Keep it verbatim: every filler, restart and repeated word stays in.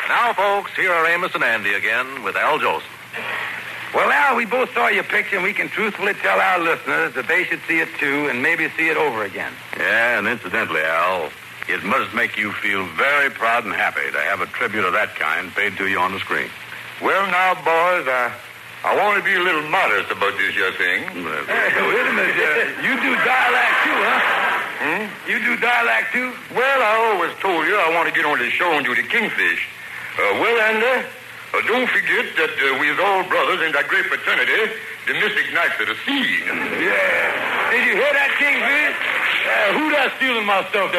Now, folks, here are Amos and Andy again with Al Jolson. Well, Al, we both saw your picture, and we can truthfully tell our listeners that they should see it, too, and maybe see it over again. Yeah, and incidentally, Al, it must make you feel very proud and happy to have a tribute of that kind paid to you on the screen. Well, now, boys, I, I want to be a little modest about this here thing. Hey, wait a minute. Uh, you do dialect, too, huh? Hmm? You do dialect, too? Well, I always told you I want to get on the show and do the kingfish. Uh, well, Andy, uh, don't forget that uh, we're all brothers in that great fraternity, the Mystic Knights of the Sea. Yeah. Did you hear that, kingfish? Uh, who that's stealing my stuff?